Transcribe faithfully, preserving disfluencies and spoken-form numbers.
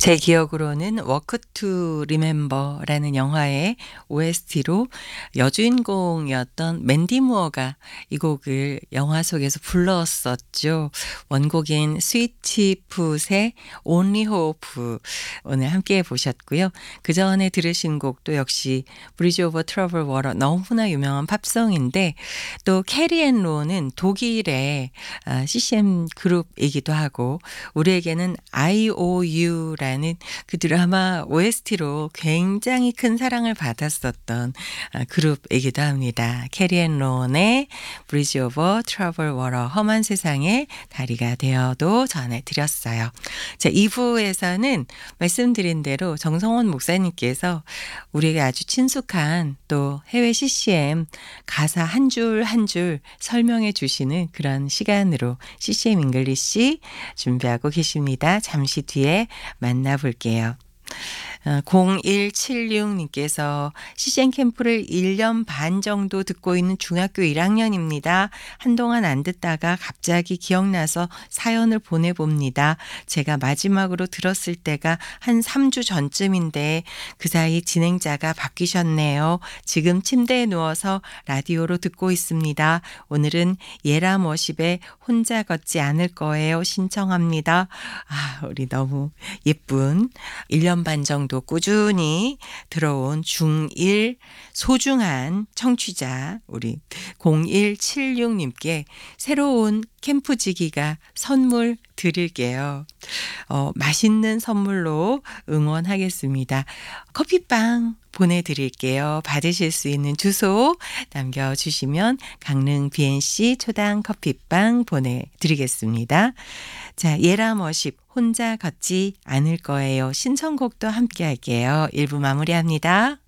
제 기억으로는 워크 투 리멤버라는 영화의 오에스티로 여주인공이었던 맨디 무어가 이 곡을 영화 속에서 불렀었죠. 원곡인 스위치풋의 Only Hope 오늘 함께 보셨고요. 그전에 들으신 곡도 역시 브리지 오버 트러블 워터 너무나 유명한 팝송인데 또 캐리 앤 로는 독일의 아, 씨씨엠 그룹이기도 하고 우리에게는 아이오유라는 그 드라마 오에스티로 굉장히 큰 사랑을 받았었던 아, 그룹이기도 합니다. 캐리 앤 론의 브리지 오버 트러블 워터 험한 세상의 다리가 되어도 전해드렸어요. 자, 이 부에서는 말씀드린 대로 정성원 목사님께서 우리에게 아주 친숙한 또 해외 씨씨엠 가사 한 줄 한 줄 설명해 주시는 그런 시간으로 씨씨엠 잉글리시 준비하고 계십니다. 잠시 뒤에 만나볼게요. 공일칠육님께서 씨씨엠 캠프를 일 년 반 정도 듣고 있는 중학교 일 학년입니다. 한동안 안 듣다가 갑자기 기억나서 사연을 보내봅니다. 제가 마지막으로 들었을 때가 한 삼 주 전쯤인데 그 사이 진행자가 바뀌셨네요. 지금 침대에 누워서 라디오로 듣고 있습니다. 오늘은 예람 워십에 혼자 걷지 않을 거예요. 신청합니다. 아, 우리 너무 예쁜 일 년 반 정도 꾸준히 들어온 중일 소중한 청취자 우리 공일칠육님께 새로운 캠프지기가 선물 드릴게요. 어, 맛있는 선물로 응원하겠습니다. 커피빵 보내드릴게요. 받으실 수 있는 주소 남겨주시면 강릉 비엔씨 초당 커피빵 보내드리겠습니다. 자, 예람 워십 혼자 걷지 않을 거예요. 신청곡도 함께 할게요. 일 부 마무리합니다.